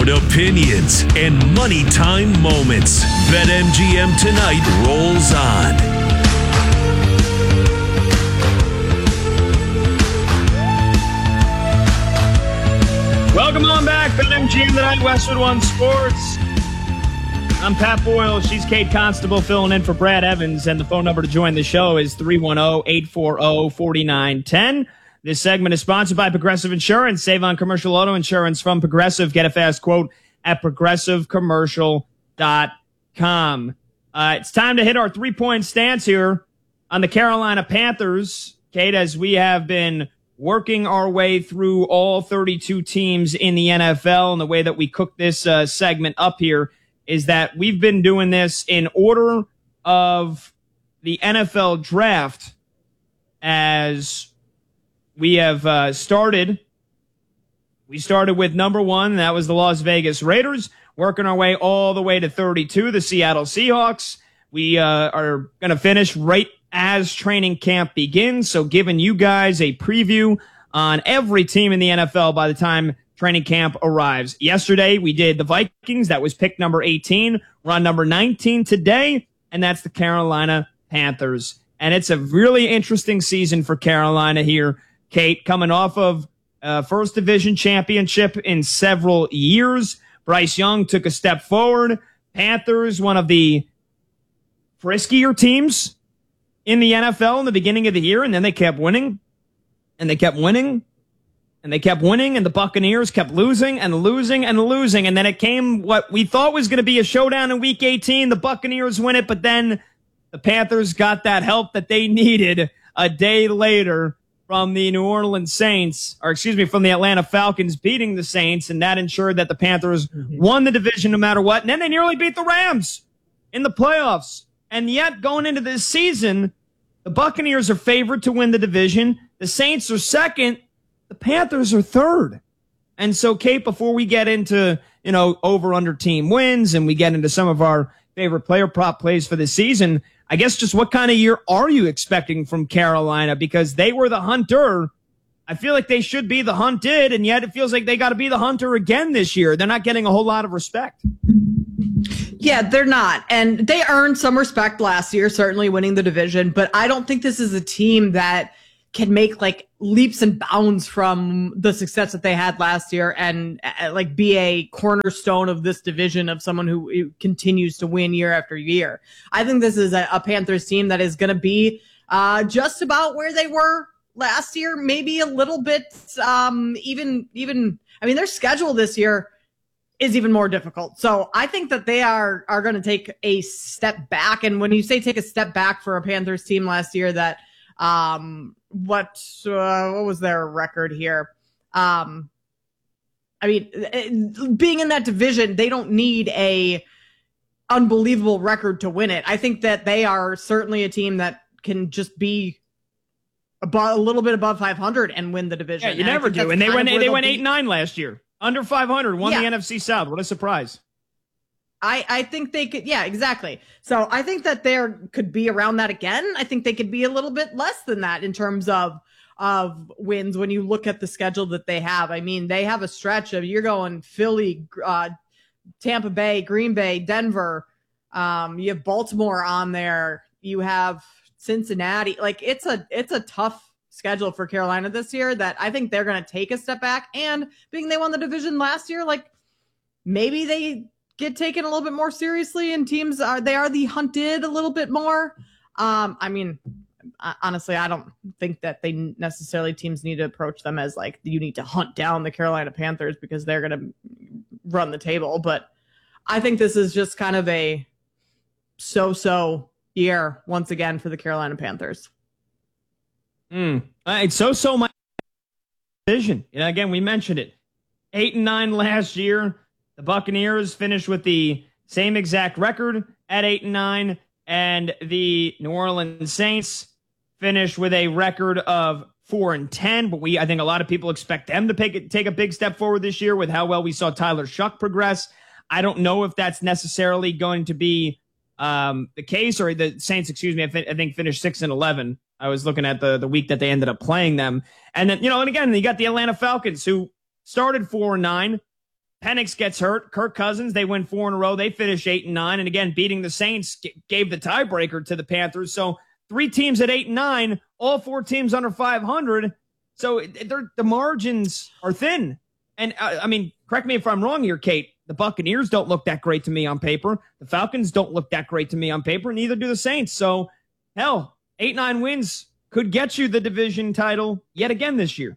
Opinions and money time moments. BetMGM tonight rolls on. Welcome on back, BetMGM tonight, Westwood One Sports. I'm Pat Boyle. She's Kate Constable filling in for Brad Evans, and the phone number to join the show is 310-840-4910. This segment is sponsored by Progressive Insurance. Save on commercial auto insurance from Progressive. Get a fast quote at progressivecommercial.com. It's time to hit our three-point stance here on the Carolina Panthers. Kate, as we have been working our way through all 32 teams in the NFL, and the way that we cook this segment up here is that we've been doing this in order of the NFL draft as we have started. We started with number 1, and that was the Las Vegas Raiders, working our way all the way to 32, the Seattle Seahawks. We are going to finish right as training camp begins, so giving you guys a preview on every team in the NFL by the time training camp arrives. Yesterday, we did the Vikings. That was pick number 18. We're on number 19 today, and that's the Carolina Panthers. And it's a really interesting season for Carolina here, Kate, coming off of first division championship in several years. Bryce Young took a step forward. Panthers, one of the friskier teams in the NFL in the beginning of the year, and then they kept winning, and they kept winning, and they kept winning, and the Buccaneers kept losing and losing and losing, and then it came what we thought was going to be a showdown in Week 18. The Buccaneers win it, but then the Panthers got that help that they needed a day later from the New Orleans Saints, from the Atlanta Falcons beating the Saints, and that ensured that the Panthers won the division no matter what. And then they nearly beat the Rams in the playoffs. And yet, going into this season, the Buccaneers are favored to win the division. The Saints are second. The Panthers are third. And so, Kate, before we get into, over-under team wins and we get into some of our favorite player prop plays for the season, I guess just what kind of year are you expecting from Carolina? Because they were the hunter. I feel like they should be the hunted, and yet it feels like they got to be the hunter again this year. They're not getting a whole lot of respect. Yeah, they're not. And they earned some respect last year, certainly winning the division. But I don't think this is a team that can make like leaps and bounds from the success that they had last year and like be a cornerstone of this division of someone who continues to win year after year. I think this is a Panthers team that is going to be just about where they were last year, maybe a little bit even. I mean, their schedule this year is even more difficult. So I think that they are going to take a step back. And when you say take a step back for a Panthers team last year, that what was their record here? I mean, being in that division, they don't need a unbelievable record to win it. I think that they are certainly a team that can just be a little bit above 500 and win the division. Yeah, you never do. And they went 8-9 last year. Under 500, won the NFC South. What a surprise. I think they could, yeah, exactly. So I think that there could be around that again. I think they could be a little bit less than that in terms of wins when you look at the schedule that they have. I mean, they have a stretch of, you're going Philly, Tampa Bay, Green Bay, Denver. You have Baltimore on there. You have Cincinnati. Like it's a tough schedule for Carolina this year that I think they're going to take a step back. And being they won the division last year, like maybe they get taken a little bit more seriously and teams are the hunted a little bit more. I mean, honestly, I don't think that they necessarily teams need to approach them as like, you need to hunt down the Carolina Panthers because they're going to run the table. But I think this is just kind of a so-so year once again for the Carolina Panthers. It's so my division. And again, we mentioned it. 8-9 last year. The Buccaneers finished with the same exact record at 8-9, and the New Orleans Saints finished with a record of 4-10. But I think a lot of people expect them to take a big step forward this year with how well we saw Tyler Shuck progress. I don't know if that's necessarily going to be the case, or the Saints, I think finished 6-11. I was looking at the week that they ended up playing them. And then, and again, you got the Atlanta Falcons, who started 4-9, Penix gets hurt. Kirk Cousins, they win 4 in a row. They finish 8-9. And again, beating the Saints gave the tiebreaker to the Panthers. So 3 teams at 8-9, all 4 teams under 500. So the margins are thin. And I mean, correct me if I'm wrong here, Kate. The Buccaneers don't look that great to me on paper. The Falcons don't look that great to me on paper. Neither do the Saints. So, hell, 8-9 wins could get you the division title yet again this year.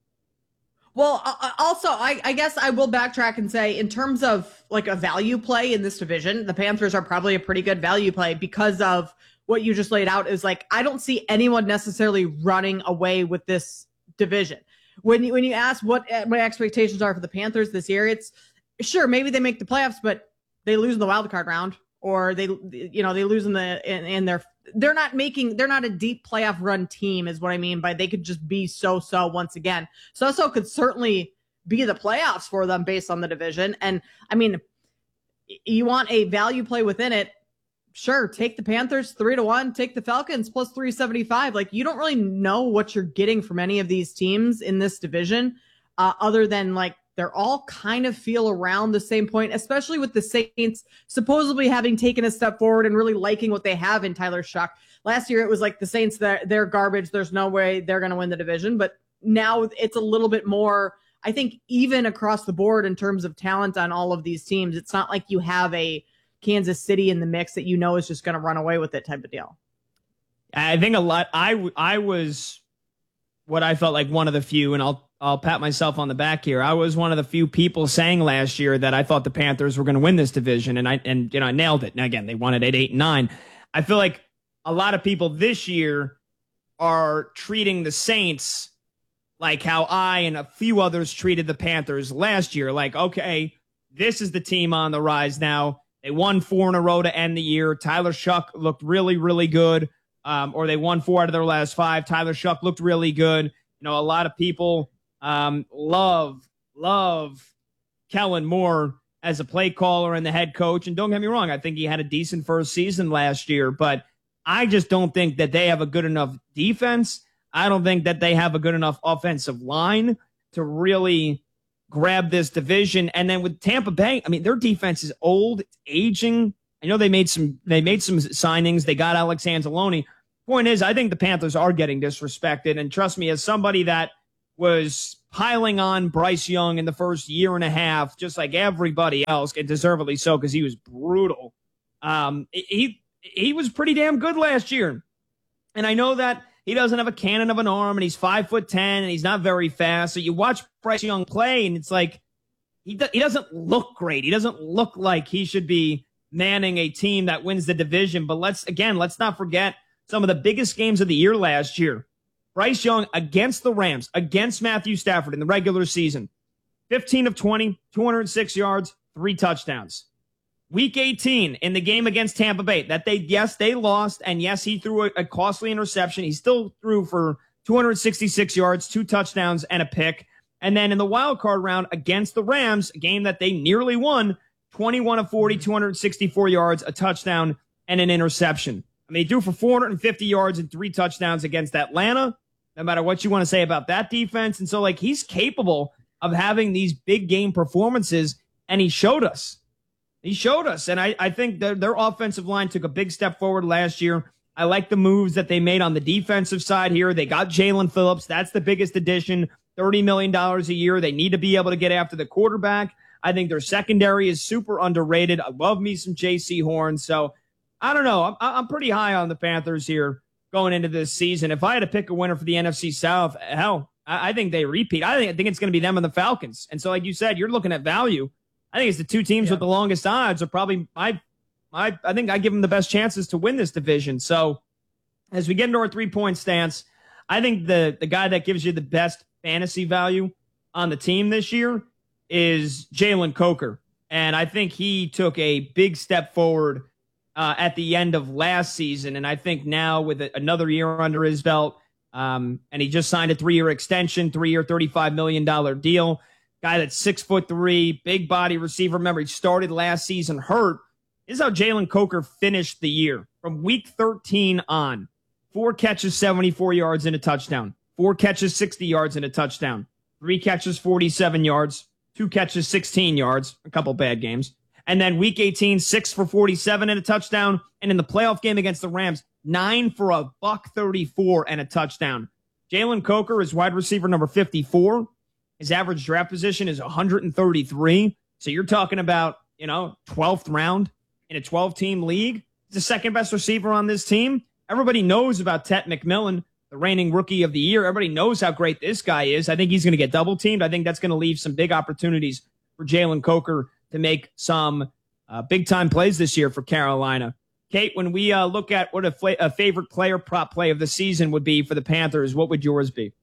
Well, also, I guess I will backtrack and say, in terms of like a value play in this division, the Panthers are probably a pretty good value play because of what you just laid out. Is like, I don't see anyone necessarily running away with this division. When you ask what my expectations are for the Panthers this year, it's sure maybe they make the playoffs, but they lose in the wild card round, or they lose they're not a deep playoff run team, is what I mean by they could just be so once again. So could certainly be the playoffs for them based on the division. And I mean, you want a value play within it. Sure, take the Panthers 3-1, take the Falcons plus 375. Like, you don't really know what you're getting from any of these teams in this division, other than like they're all kind of feel around the same point, especially with the Saints supposedly having taken a step forward and really liking what they have in Tyler Shuck. Last year, it was like the Saints, they're garbage. There's no way they're going to win the division. But now it's a little bit more, I think, even across the board in terms of talent on all of these teams. It's not like you have a Kansas City in the mix that you know is just going to run away with it type of deal. I think a lot. I was what I felt like one of the few, and I'll pat myself on the back here. I was one of the few people saying last year that I thought the Panthers were going to win this division, and I nailed it. Now again, they won it at 8-9. I feel like a lot of people this year are treating the Saints like how I and a few others treated the Panthers last year. Like, okay, this is the team on the rise now. They won 4 in a row to end the year. Tyler Shuck looked really, really good. Or they won 4 out of their last 5. Tyler Shuck looked really good. You know, a lot of people love Kellen Moore as a play caller and the head coach. And don't get me wrong, I think he had a decent first season last year, but I just don't think that they have a good enough defense. I don't think that they have a good enough offensive line to really grab this division. And then with Tampa Bay, I mean, their defense is old, it's aging. I know they made some signings. They got Alex Anzalone. Point is, I think the Panthers are getting disrespected. And trust me, as somebody that was piling on Bryce Young in the first year and a half, just like everybody else, and deservedly so, because he was brutal. He was pretty damn good last year. And I know that he doesn't have a cannon of an arm, and he's 5'10", and he's not very fast. So you watch Bryce Young play, and it's like he doesn't look great. He doesn't look like he should be manning a team that wins the division. But let's not forget some of the biggest games of the year last year. Bryce Young against the Rams, against Matthew Stafford in the regular season. 15 of 20, 206 yards, 3 touchdowns. Week 18 in the game against Tampa Bay, that they lost, and yes, he threw a costly interception. He still threw for 266 yards, 2 touchdowns, and a pick. And then in the wild card round against the Rams, a game that they nearly won, 21 of 40, 264 yards, a touchdown, and an interception. I mean, he threw for 450 yards and 3 touchdowns against Atlanta, no matter what you want to say about that defense. And so, like, he's capable of having these big game performances, and he showed us. And I think their offensive line took a big step forward last year. I like the moves that they made on the defensive side here. They got Jalen Phillips. That's the biggest addition, $30 million a year. They need to be able to get after the quarterback. I think their secondary is super underrated. I love me some J.C. Horn. So, I don't know. I'm pretty high on the Panthers here going into this season. If I had to pick a winner for the NFC South, hell, I think they repeat. I think it's going to be them and the Falcons. And so, like you said, you're looking at value. I think it's the 2 teams with the longest odds are probably I think I give them the best chances to win this division. So as we get into our 3-point stance, I think the guy that gives you the best fantasy value on the team this year is Jalen Coker. And I think he took a big step forward at the end of last season. And I think now with another year under his belt, and he just signed a 3-year extension, 3-year, $35 million deal. Guy that's 6'3", big body receiver. Remember, he started last season hurt. This is how Jalen Coker finished the year. From week 13 on, 4 catches, 74 yards and a touchdown. 4 catches, 60 yards and a touchdown. 3 catches, 47 yards. 2 catches, 16 yards, a couple bad games. And then week 18, 6 for 47 and a touchdown. And in the playoff game against the Rams, 9 for a $134 and a touchdown. Jalen Coker is wide receiver number 54. His average draft position is 133. So you're talking about, 12th round in a 12-team league. He's the second best receiver on this team. Everybody knows about Tet McMillan, the reigning rookie of the year. Everybody knows how great this guy is. I think he's going to get double teamed. I think that's going to leave some big opportunities for Jalen Coker to make some big time plays this year for Carolina. Kate, when we look at what a favorite player prop play of the season would be for the Panthers, what would yours be?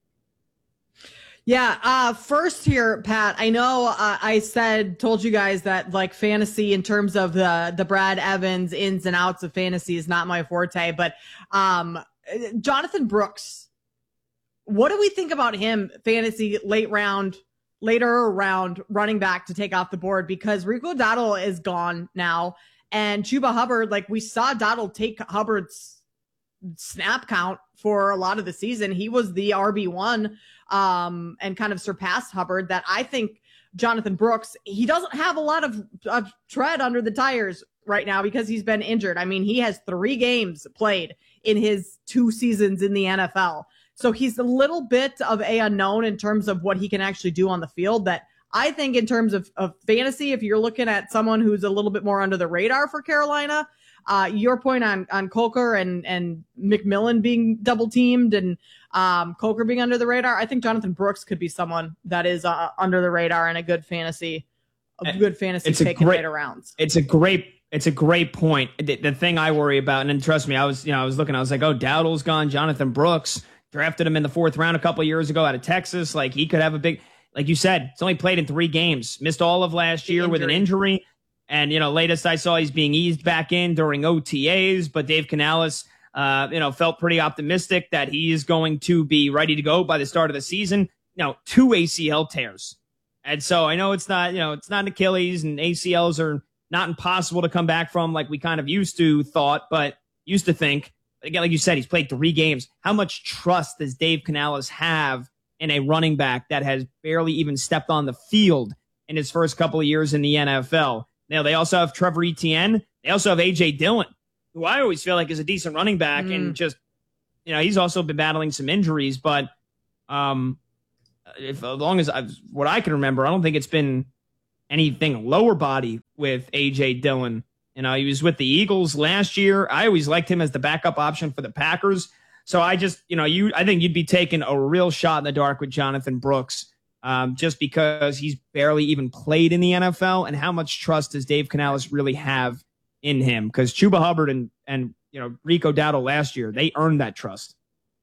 Yeah. First here, Pat, I know I told you guys that like fantasy in terms of the Brad Evans ins and outs of fantasy is not my forte, but Jonathan Brooks, what do we think about him fantasy later round running back to take off the board? Because Rico Dowdle is gone now, and Chuba Hubbard, like we saw Dowdle take Hubbard's snap count for a lot of the season. He was the RB1 and kind of surpassed Hubbard. That I think Jonathan Brooks, he doesn't have a lot of tread under the tires right now because he's been injured. I mean, he has 3 games played in his 2 seasons in the NFL. So he's a little bit of a unknown in terms of what he can actually do on the field. That I think in terms of fantasy, if you're looking at someone who's a little bit more under the radar for Carolina, your point on Coker and McMillan being double teamed and Coker being under the radar, I think Jonathan Brooks could be someone that is under the radar and a good fantasy pick in later rounds. It's a great point. The thing I worry about, and trust me, I was looking, I was like, oh, Dowdle's gone. Jonathan Brooks, drafted him in the 4th round a couple of years ago out of Texas. Like he could have a big, like you said, he's only played in 3 games, missed all of last year with an injury. And, latest I saw he's being eased back in during OTAs, but Dave Canales, felt pretty optimistic that he is going to be ready to go by the start of the season. 2 ACL tears. And so I know it's not an Achilles, and ACLs are not impossible to come back from like we kind of used to think. But again, like you said, he's played 3 games. How much trust does Dave Canales have in a running back that has barely even stepped on the field in his first couple of years in the NFL? Now, they also have Trevor Etienne. They also have A.J. Dillon, who I always feel like is a decent running back. And just, he's also been battling some injuries. But as long as what I can remember, I don't think it's been anything lower body with A.J. Dillon. He was with the Eagles last year. I always liked him as the backup option for the Packers. So I just, I think you'd be taking a real shot in the dark with Jonathan Brooks. Just because he's barely even played in the NFL, and how much trust does Dave Canales really have in him? Because Chuba Hubbard and Rico Dowdle last year, they earned that trust.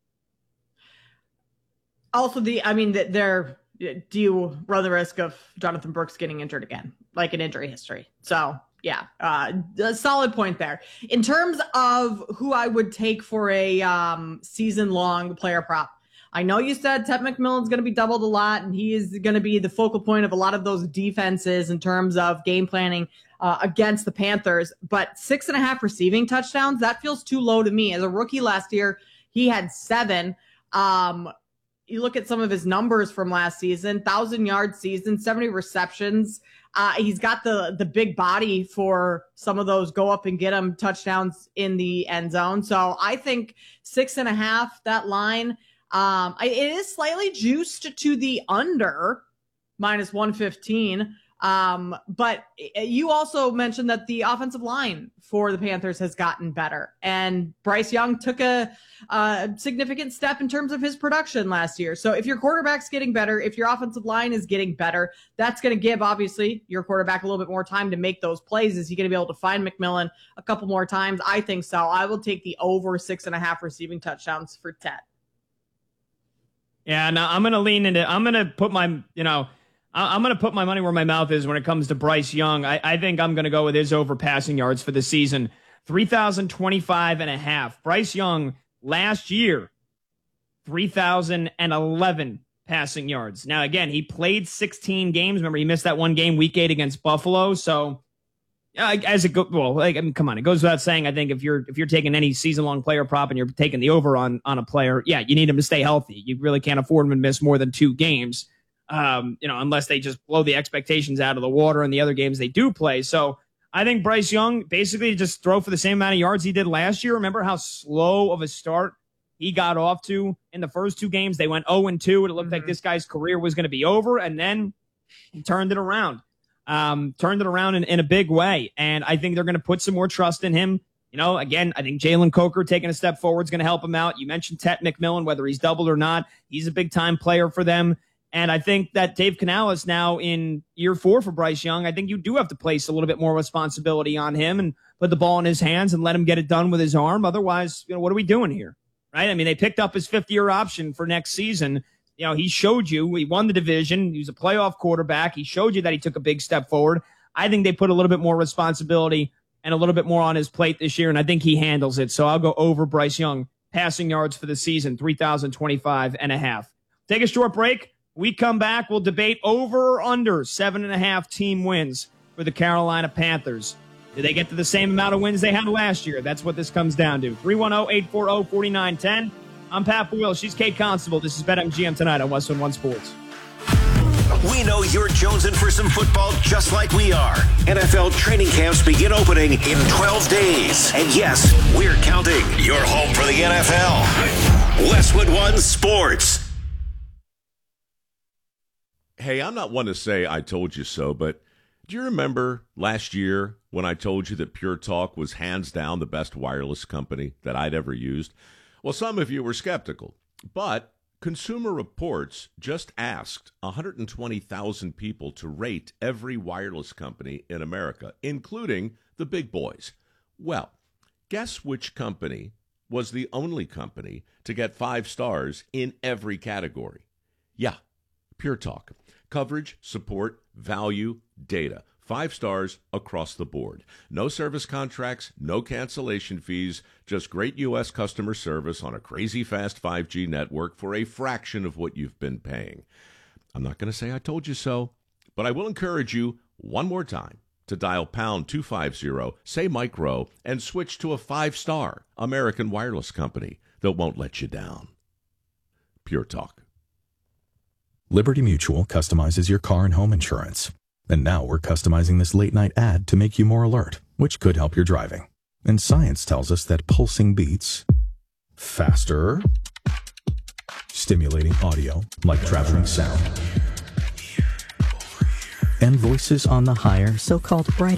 Also, do you run the risk of Jonathan Brooks getting injured again, like an injury history? So yeah, a solid point there. In terms of who I would take for a season-long player prop, I know you said Tet McMillan's going to be doubled a lot, and he is going to be the focal point of a lot of those defenses in terms of game planning against the Panthers. But 6.5 receiving touchdowns, that feels too low to me. As a rookie last year, he had 7. You look at some of his numbers from last season, 1,000-yard season, 70 receptions. He's got the big body for some of those go up and get him touchdowns in the end zone. So I think 6.5, that line, it is slightly juiced to the under minus 115. But you also mentioned that the offensive line for the Panthers has gotten better, and Bryce Young took a significant step in terms of his production last year. So if your quarterback's getting better, if your offensive line is getting better, that's going to give obviously your quarterback a little bit more time to make those plays. Is he going to be able to find McMillan a couple more times? I think so. I will take the over 6.5 receiving touchdowns for Tet. Yeah, now I'm going to lean into, I'm going to put my money where my mouth is when it comes to Bryce Young. I think I'm going to go with his over passing yards for the season. 3,025.5. Bryce Young last year, 3,011 passing yards. Now, again, he played 16 games. Remember, he missed that one game, week 8 against Buffalo. So, come on. It goes without saying, I think if you're taking any season-long player prop and you're taking the over on a player, yeah, you need him to stay healthy. You really can't afford him to miss more than 2 games. unless they just blow the expectations out of the water in the other games they do play. So I think Bryce Young basically just throw for the same amount of yards he did last year. Remember how slow of a start he got off to in the first two games? They went 0-2. It looked like this guy's career was going to be over, and then he turned it around. In a big way. And I think they're going to put some more trust in him. Again, I think Jalen Coker taking a step forward is going to help him out. You mentioned Tet McMillan, whether he's doubled or not. He's a big-time player for them. And I think that Dave Canales now in year 4 for Bryce Young, I think you do have to place a little bit more responsibility on him and put the ball in his hands and let him get it done with his arm. Otherwise, what are we doing here? Right? I mean, they picked up his 5th-year option for next season. He showed you, he won the division. He was a playoff quarterback. He showed you that he took a big step forward. I think they put a little bit more responsibility and a little bit more on his plate this year, and I think he handles it. So I'll go over Bryce Young passing yards for the season, 3,025.5. Take a short break. We come back. We'll debate over or under 7.5 team wins for the Carolina Panthers. Do they get to the same amount of wins they had last year? That's what this comes down to. 310-840-4910. I'm Pat Boyle. She's Kate Constable. This is BetMGM tonight on West One Sports. We know you're jonesing for some football just like we are. NFL training camps begin opening in 12 days. And yes, we're counting. You're home for the NFL. Westwood One Sports. Hey, I'm not one to say I told you so, but do you remember last year when I told you that Pure Talk was hands down the best wireless company that I'd ever used? Well, some of you were skeptical, but Consumer Reports just asked 120,000 people to rate every wireless company in America, including the big boys. Well, guess which company was the only company to get 5 stars in every category? Yeah, Pure Talk. Coverage, support, value, data. 5 stars across the board. No service contracts, no cancellation fees, just great U.S. customer service on a crazy fast 5G network for a fraction of what you've been paying. I'm not going to say I told you so, but I will encourage you one more time to dial pound 250, say micro, and switch to a 5-star American wireless company that won't let you down. Pure Talk. Liberty Mutual customizes your car and home insurance. And now we're customizing this late-night ad to make you more alert, which could help your driving. And science tells us that pulsing beats faster, stimulating audio like traveling sound, and voices on the higher, so-called brighter